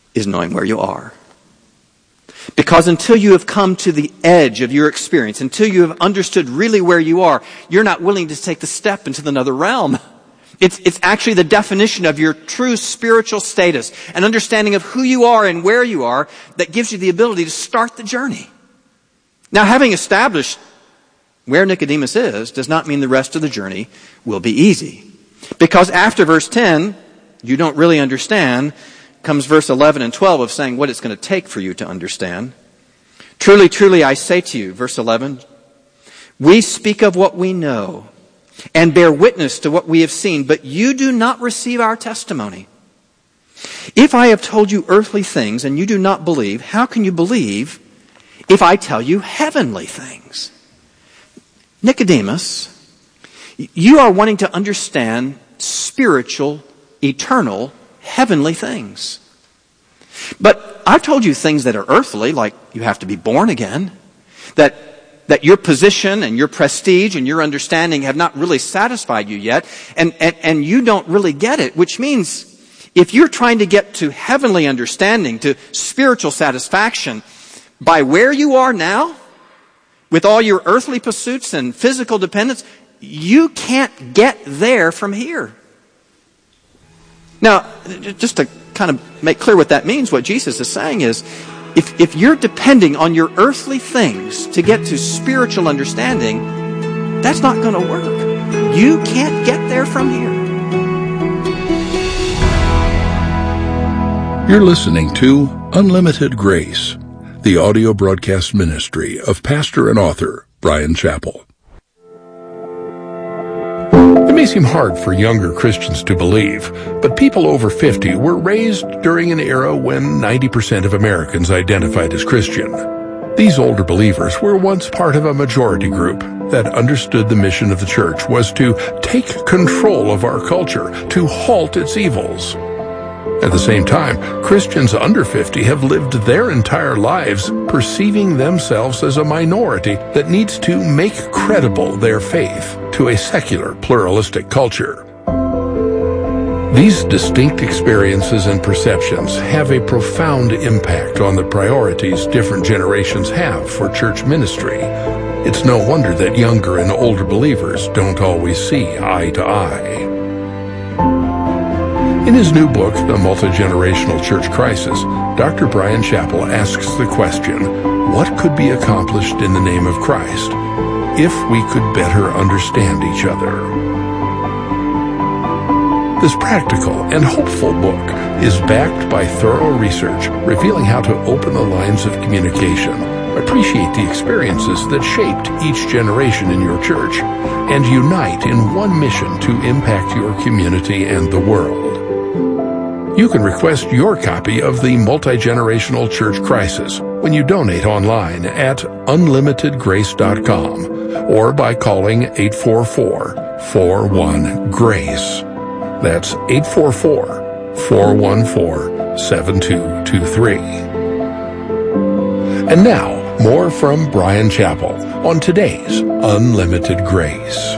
is knowing where you are. Because until you have come to the edge of your experience, until you have understood really where you are, you're not willing to take the step into another realm. It's actually the definition of your true spiritual status, an understanding of who you are and where you are that gives you the ability to start the journey. Now, having established where Nicodemus is does not mean the rest of the journey will be easy. Because after verse 10, you don't really understand, comes verse 11 and 12 of saying what it's going to take for you to understand. Truly, truly, I say to you, verse 11, we speak of what we know and bear witness to what we have seen, but you do not receive our testimony. If I have told you earthly things and you do not believe, how can you believe if I tell you heavenly things? Nicodemus, you are wanting to understand spiritual, eternal, heavenly things. But I've told you things that are earthly, like you have to be born again, that your position and your prestige and your understanding have not really satisfied you yet, and you don't really get it, which means if you're trying to get to heavenly understanding, to spiritual satisfaction, by where you are now, with all your earthly pursuits and physical dependence, you can't get there from here. Now, just to kind of make clear what that means, what Jesus is saying is, if you're depending on your earthly things to get to spiritual understanding, that's not going to work. You can't get there from here. You're listening to Unlimited Grace, the audio broadcast ministry of pastor and author Bryan Chapell. It may seem hard for younger Christians to believe, but people over 50 were raised during an era when 90% of Americans identified as Christian. These older believers were once part of a majority group that understood the mission of the church was to take control of our culture, to halt its evils. At the same time, Christians under 50 have lived their entire lives perceiving themselves as a minority that needs to make credible their faith to a secular, pluralistic culture. These distinct experiences and perceptions have a profound impact on the priorities different generations have for church ministry. It's no wonder that younger and older believers don't always see eye to eye. In his new book, The Multi-Generational Church Crisis, Dr. Bryan Chapell asks the question, what could be accomplished in the name of Christ if we could better understand each other? This practical and hopeful book is backed by thorough research revealing how to open the lines of communication, appreciate the experiences that shaped each generation in your church, and unite in one mission to impact your community and the world. You can request your copy of The Multi-Generational Church Crisis when you donate online at unlimitedgrace.com or by calling 844-41-GRACE. That's 844-414-7223. And now, more from Bryan Chapell on today's Unlimited Grace.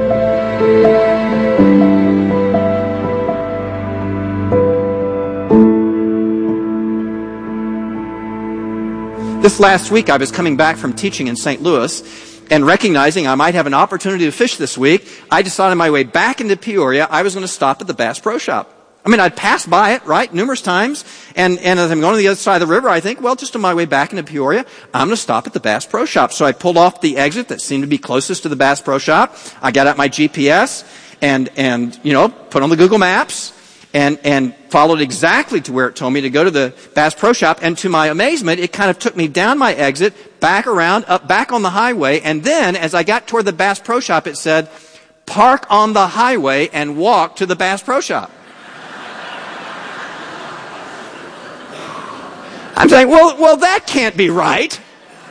This last week, I was coming back from teaching in St. Louis, and recognizing I might have an opportunity to fish this week, I decided on my way back into Peoria, I was going to stop at the Bass Pro Shop. I mean, I'd passed by it, right, numerous times, and as I'm going to the other side of the river, I think, well, just on my way back into Peoria, I'm going to stop at the Bass Pro Shop. So I pulled off the exit that seemed to be closest to the Bass Pro Shop. I got out my GPS and put on the Google Maps, and followed exactly to where it told me to go to the Bass Pro Shop. And to my amazement, it kind of took me down my exit, back around, up back on the highway. And then as I got toward the Bass Pro Shop, it said, park on the highway and walk to the Bass Pro Shop. I'm saying, well, that can't be right.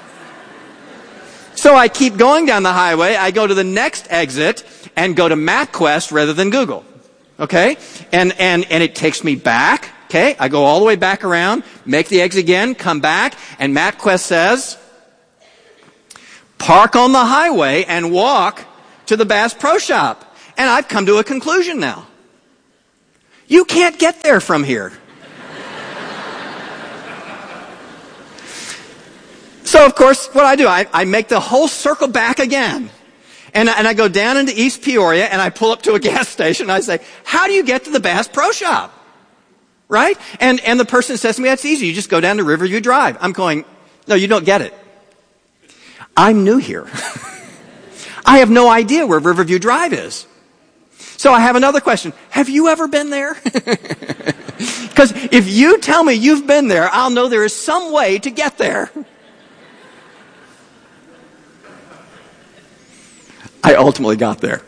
So I keep going down the highway. I go to the next exit and go to MapQuest rather than Google. Okay? And it takes me back. Okay? I go all the way back around, make the exit again, come back, and MapQuest says, park on the highway and walk to the Bass Pro Shop. And I've come to a conclusion now. You can't get there from here. So, of course, what do, I make the whole circle back again. And I go down into East Peoria, and I pull up to a gas station, and I say, how do you get to the Bass Pro Shop? Right? And the person says to me, that's easy. You just go down to Riverview Drive. I'm going, no, you don't get it. I'm new here. I have no idea where Riverview Drive is. So I have another question. Have you ever been there? Because if you tell me you've been there, I'll know there is some way to get there. I ultimately got there.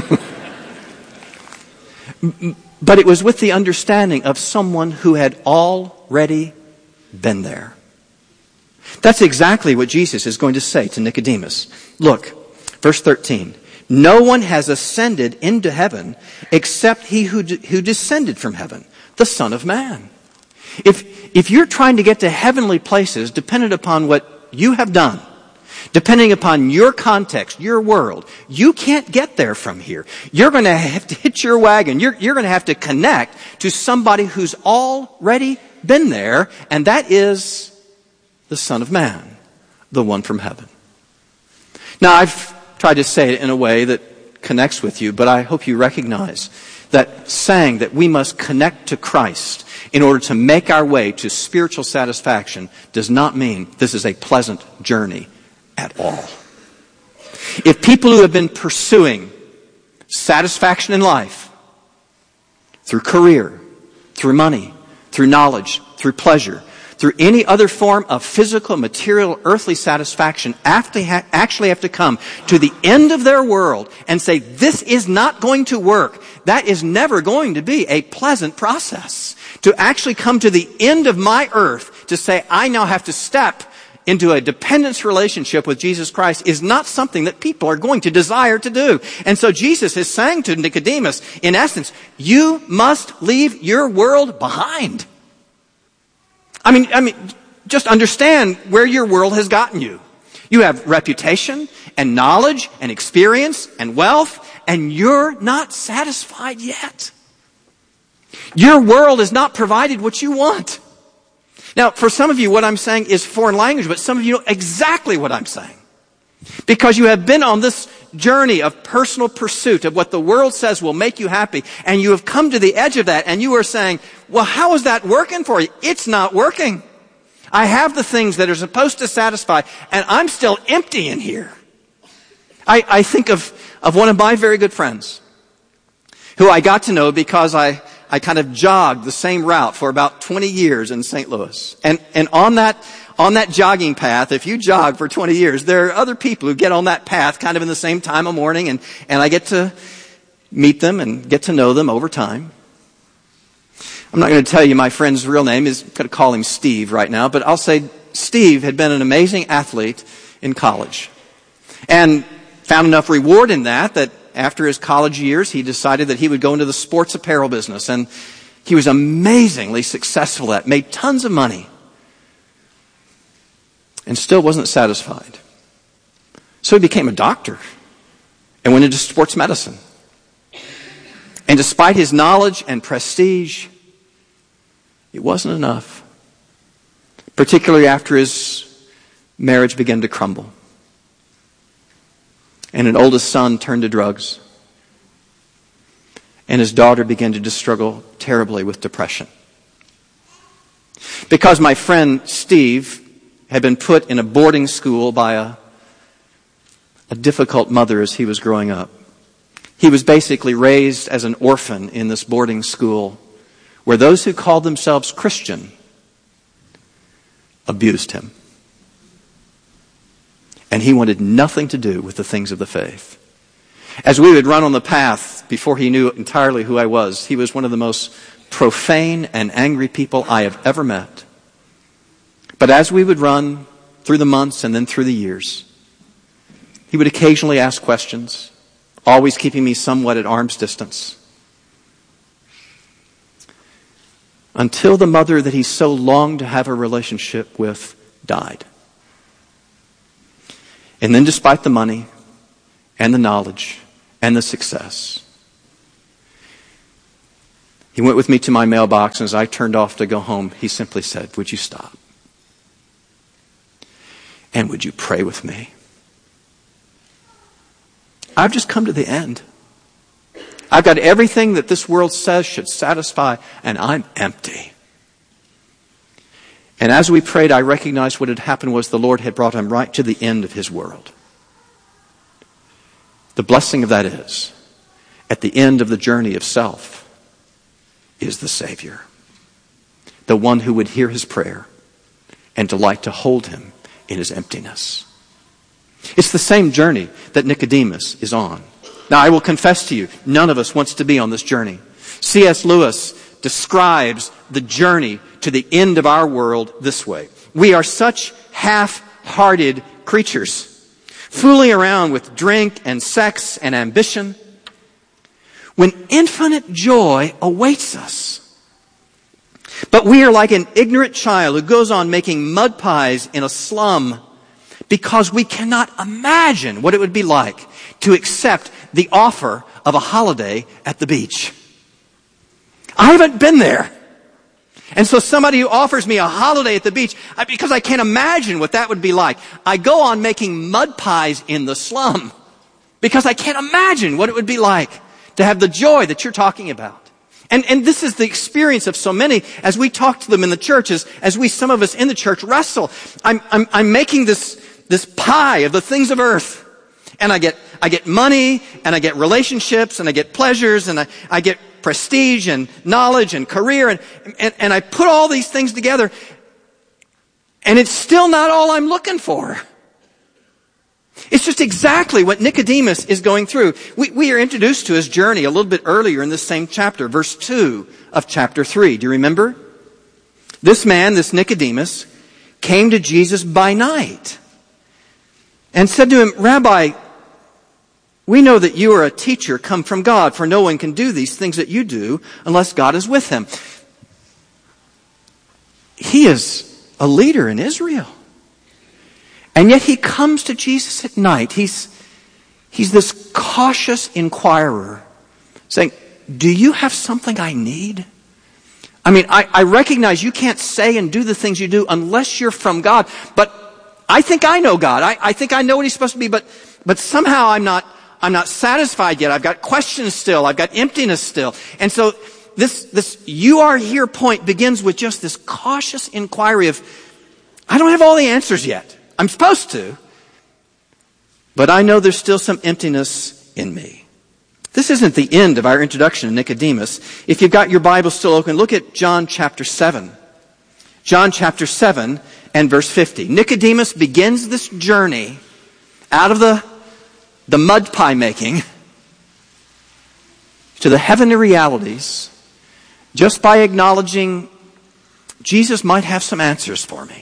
But it was with the understanding of someone who had already been there. That's exactly what Jesus is going to say to Nicodemus. Look, verse 13. No one has ascended into heaven except he who descended from heaven, the Son of Man. If you're trying to get to heavenly places dependent upon what you have done, depending upon your context, your world, you can't get there from here. You're going to have to hitch your wagon. You're going to have to connect to somebody who's already been there, and that is the Son of Man, the one from heaven. Now, I've tried to say it in a way that connects with you, but I hope you recognize that saying that we must connect to Christ in order to make our way to spiritual satisfaction does not mean this is a pleasant journey at all. If people who have been pursuing satisfaction in life through career, through money, through knowledge, through pleasure, through any other form of physical, material, earthly satisfaction, actually have to come to the end of their world and say, this is not going to work, that is never going to be a pleasant process. To actually come to the end of my earth, to say, I now have to step into a dependence relationship with Jesus Christ is not something that people are going to desire to do. And so Jesus is saying to Nicodemus, in essence, you must leave your world behind. I mean, just understand where your world has gotten you. You have reputation and knowledge and experience and wealth, and you're not satisfied yet. Your world has not provided what you want. Now, for some of you, what I'm saying is foreign language, but some of you know exactly what I'm saying. Because you have been on this journey of personal pursuit of what the world says will make you happy, and you have come to the edge of that, and you are saying, well, how is that working for you? It's not working. I have the things that are supposed to satisfy, and I'm still empty in here. I think of one of my very good friends, who I got to know because I kind of jogged the same route for about 20 years in St. Louis. And on that jogging path, if you jog for 20 years, there are other people who get on that path kind of in the same time of morning, and I get to meet them and get to know them over time. I'm not going to tell you my friend's real name. I'm going to call him Steve right now, but I'll say Steve had been an amazing athlete in college and found enough reward in that after his college years, he decided that he would go into the sports apparel business, and he was amazingly successful at it, made tons of money, and still wasn't satisfied. So he became a doctor and went into sports medicine. And despite his knowledge and prestige, it wasn't enough, particularly after his marriage began to crumble. And an oldest son turned to drugs. And his daughter began to struggle terribly with depression. Because my friend Steve had been put in a boarding school by a difficult mother as he was growing up. He was basically raised as an orphan in this boarding school where those who called themselves Christian abused him. And he wanted nothing to do with the things of the faith. As we would run on the path before he knew entirely who I was, he was one of the most profane and angry people I have ever met. But as we would run through the months and then through the years, he would occasionally ask questions, always keeping me somewhat at arm's distance. Until the mother that he so longed to have a relationship with died. And then despite the money and the knowledge and the success, he went with me to my mailbox, and as I turned off to go home, he simply said, "Would you stop?" And would you pray with me? I've just come to the end. I've got everything that this world says should satisfy, and I'm empty. And as we prayed, I recognized what had happened was the Lord had brought him right to the end of his world. The blessing of that is, at the end of the journey of self, is the Savior. The one who would hear his prayer and delight to hold him in his emptiness. It's the same journey that Nicodemus is on. Now, I will confess to you, none of us wants to be on this journey. C.S. Lewis describes the journey to the end of our world this way. We are such half-hearted creatures, fooling around with drink and sex and ambition, when infinite joy awaits us. But we are like an ignorant child who goes on making mud pies in a slum because we cannot imagine what it would be like to accept the offer of a holiday at the beach. I haven't been there. And so somebody who offers me a holiday at the beach, because I can't imagine what that would be like, I go on making mud pies in the slum because I can't imagine what it would be like to have the joy that you're talking about. And this is the experience of so many as we talk to them in the church, as we, some of us in the church, wrestle. I'm making this pie of the things of earth. And I get money, and I get relationships, and I get pleasures, and I get prestige and knowledge and career, and I put all these things together, and it's still not all I'm looking for. It's just exactly what Nicodemus is going through. We are introduced to his journey a little bit earlier in this same chapter, verse 2 of chapter 3. Do you remember? This man, this Nicodemus, came to Jesus by night and said to him, Rabbi, we know that you are a teacher come from God, for no one can do these things that you do unless God is with him. He is a leader in Israel. And yet he comes to Jesus at night. He's this cautious inquirer saying, do you have something I need? I mean, I recognize you can't say and do the things you do unless you're from God. But I think I know God. I think I know what he's supposed to be. But somehow I'm not satisfied yet. I've got questions still. I've got emptiness still. And so this you are here point begins with just this cautious inquiry of, I don't have all the answers yet. I'm supposed to, but I know there's still some emptiness in me. This isn't the end of our introduction to Nicodemus. If you've got your Bible still open, look at John chapter 7. John chapter 7 and verse 50. Nicodemus begins this journey out of the mud pie making to the heavenly realities just by acknowledging Jesus might have some answers for me.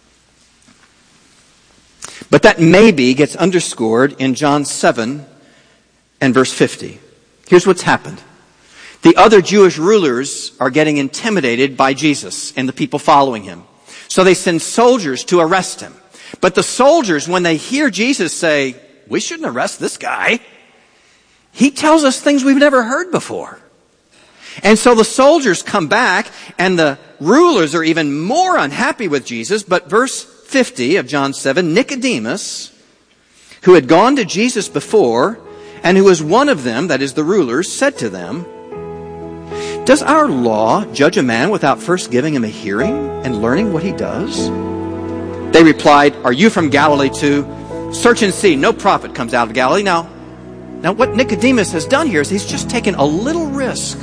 But that maybe gets underscored in John 7 and verse 50. Here's what's happened. The other Jewish rulers are getting intimidated by Jesus and the people following him. So they send soldiers to arrest him. But the soldiers, when they hear Jesus say, we shouldn't arrest this guy, he tells us things we've never heard before. And so the soldiers come back, and the rulers are even more unhappy with Jesus. But verse 50 of John 7, Nicodemus, who had gone to Jesus before, and who was one of them, that is the rulers, said to them, does our law judge a man without first giving him a hearing and learning what he does? They replied, are you from Galilee too? Search and see, no prophet comes out of Galilee. Now what Nicodemus has done here is he's just taken a little risk.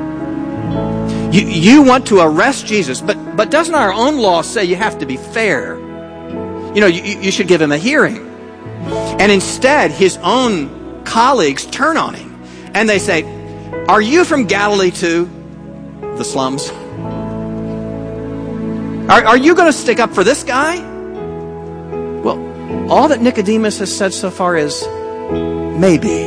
You want to arrest Jesus, but doesn't our own law say you have to be fair? You should give him a hearing. And instead, his own colleagues turn on him. And they say, are you from Galilee too? The slums. Are you going to stick up for this guy? Well, all that Nicodemus has said so far is, maybe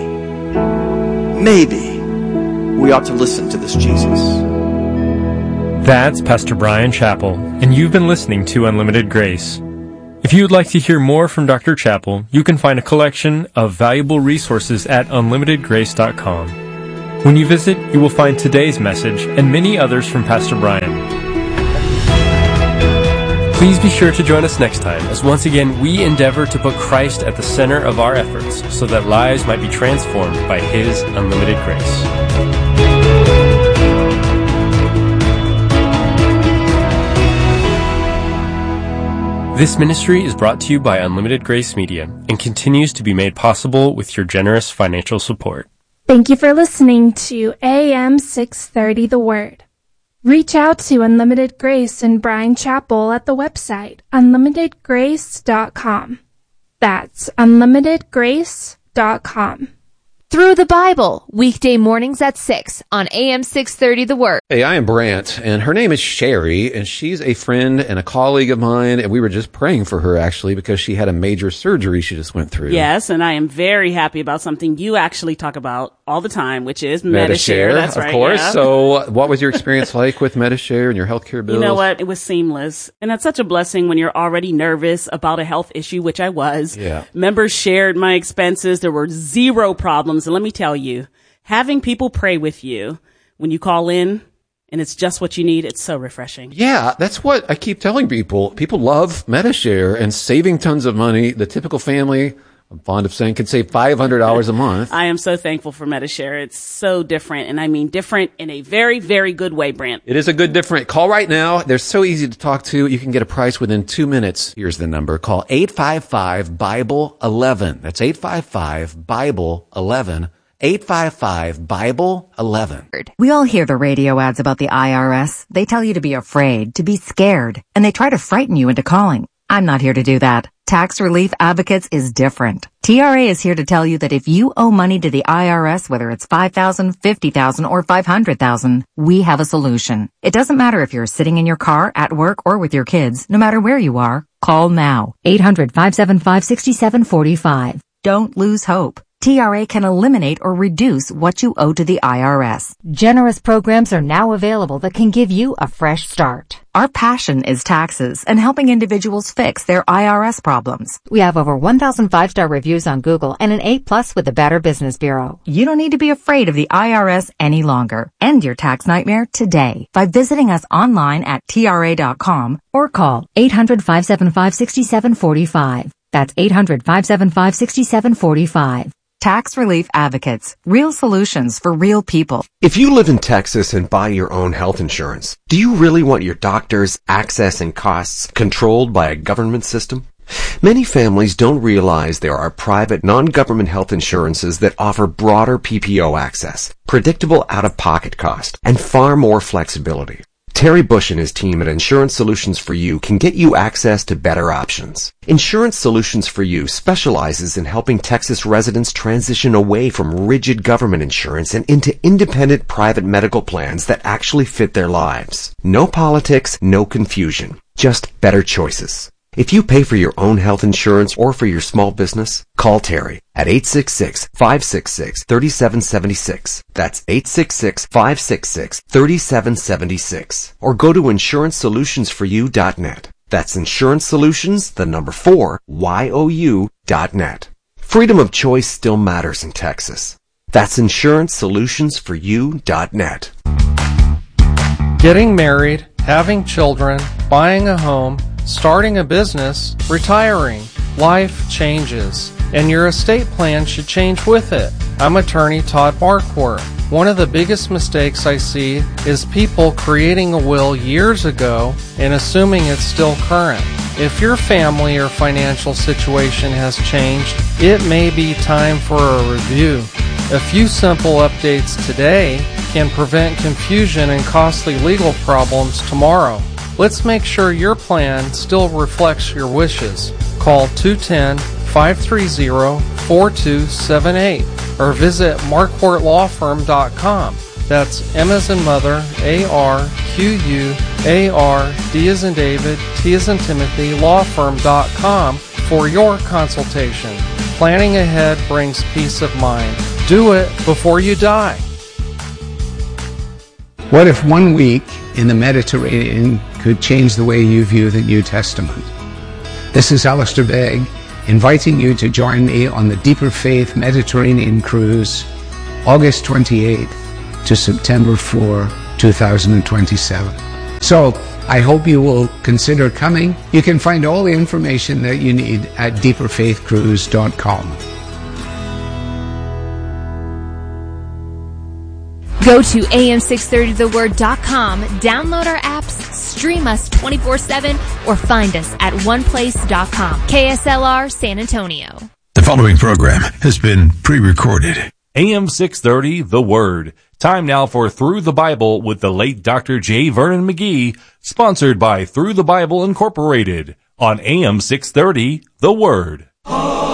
we ought to listen to this Jesus. That's Pastor Brian Chappell, and you've been listening to Unlimited Grace. If you would like to hear more from Dr. Chappell, you can find a collection of valuable resources at unlimitedgrace.com. When you visit, you will find today's message and many others from Pastor Brian. Please be sure to join us next time, as once again we endeavor to put Christ at the center of our efforts so that lives might be transformed by His unlimited grace. This ministry is brought to you by Unlimited Grace Media and continues to be made possible with your generous financial support. Thank you for listening to AM 630 The Word. Reach out to Unlimited Grace and Bryan Chapell at the website unlimitedgrace.com. That's unlimitedgrace.com. Through the Bible, weekday mornings at 6 on AM 630 The Word. Hey, I am Brant, and her name is Sherry, and she's a friend and a colleague of mine, and we were just praying for her, actually, because she had a major surgery she just went through. Yes, and I am very happy about something you actually talk about all the time, which is Medi-Share. That's right, of course. Yeah. So what was your experience like with Medi-Share and your healthcare bills? You know what? It was seamless. And that's such a blessing when you're already nervous about a health issue, which I was. Yeah. Members shared my expenses. There were zero problems. And let me tell you, having people pray with you when you call in and it's just what you need, it's so refreshing. Yeah, that's what I keep telling people. People love Medi-Share and saving tons of money. The typical family, I'm fond of saying, can save $500 a month. I am so thankful for Medi-Share. It's so different, and I mean different in a very, very good way, Brant. It is a good different. Call right now. They're so easy to talk to. You can get a price within 2 minutes. Here's the number. Call 855-BIBLE-11. That's 855-BIBLE-11. 855-BIBLE-11. We all hear the radio ads about the IRS. They tell you to be afraid, to be scared, and they try to frighten you into calling. I'm not here to do that. Tax Relief Advocates is different. TRA is here to tell you that if you owe money to the IRS, whether it's $5,000, $50,000, or $500,000, we have a solution. It doesn't matter if you're sitting in your car, at work, or with your kids. No matter where you are, call now. 800-575-6745. Don't lose hope. TRA can eliminate or reduce what you owe to the IRS. Generous programs are now available that can give you a fresh start. Our passion is taxes and helping individuals fix their IRS problems. We have over 1,000 5-star reviews on Google and an A+ with the Better Business Bureau. You don't need to be afraid of the IRS any longer. End your tax nightmare today by visiting us online at TRA.com or call 800-575-6745. That's 800-575-6745. Tax Relief Advocates. Real solutions for real people. If you live in Texas and buy your own health insurance, do you really want your doctors' access and costs controlled by a government system? Many families don't realize there are private, non-government health insurances that offer broader PPO access, predictable out-of-pocket cost, and far more flexibility. Terry Bush and his team at Insurance Solutions for You can get you access to better options. Insurance Solutions for You specializes in helping Texas residents transition away from rigid government insurance and into independent private medical plans that actually fit their lives. No politics, no confusion, just better choices. If you pay for your own health insurance or for your small business, call Terry at 866-566-3776. That's 866-566-3776. Or go to insurancesolutionsforyou.net. That's insurancesolutionsforyou.net. Freedom of choice still matters in Texas. That's insurancesolutionsforyou.net. Getting married, having children, buying a home, starting a business, retiring. Life changes, and your estate plan should change with it. I'm attorney Todd Marquardt. One of the biggest mistakes I see is people creating a will years ago and assuming it's still current. If your family or financial situation has changed, it may be time for a review. A few simple updates today can prevent confusion and costly legal problems tomorrow. Let's make sure your plan still reflects your wishes. Call 210-530-4278 or visit marquardtlawfirm.com. That's M as in mother, A-R-Q-U-A-R, D as in David, T as in Timothy, lawfirm.com for your consultation. Planning ahead brings peace of mind. Do it before you die. What if 1 week in the Mediterranean could change the way you view the New Testament? This is Alistair Begg, inviting you to join me on the Deeper Faith Mediterranean Cruise, August 28 to September 4, 2027. So, I hope you will consider coming. You can find all the information that you need at deeperfaithcruise.com. Go to am630theword.com, download our apps, stream us 24/7, or find us at oneplace.com. KSLR San Antonio. The following program has been pre-recorded. AM 630, The Word. Time now for Through the Bible with the late Dr. J. Vernon McGee, sponsored by Through the Bible Incorporated on AM 630, The Word.